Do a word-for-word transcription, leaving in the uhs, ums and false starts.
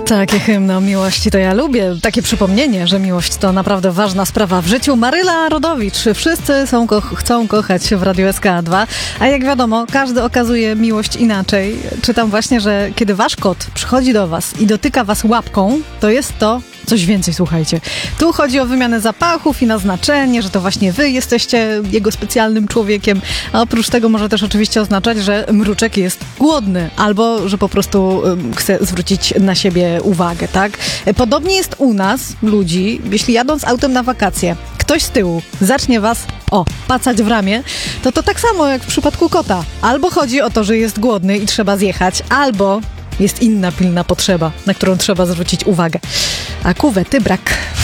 Takie hymny o miłości to ja lubię. Takie przypomnienie, że miłość to naprawdę ważna sprawa w życiu. Maryla Rodowicz. Wszyscy są ko- chcą kochać w Radiu S K A dwa. A jak wiadomo, każdy okazuje miłość inaczej. Czytam właśnie, że kiedy wasz kot przychodzi do was i dotyka was łapką, to jest to coś więcej, słuchajcie. Tu chodzi o wymianę zapachów i naznaczenie, że to właśnie wy jesteście jego specjalnym człowiekiem. A oprócz tego może też oczywiście oznaczać, że mruczek jest głodny albo, że po prostu um, chce zwrócić na siebie uwagę, tak? Podobnie jest u nas, ludzi, jeśli jadąc autem na wakacje, ktoś z tyłu zacznie was, o, pacać w ramię, to to tak samo jak w przypadku kota. Albo chodzi o to, że jest głodny i trzeba zjechać, albo jest inna pilna potrzeba, na którą trzeba zwrócić uwagę. A kuwety brak.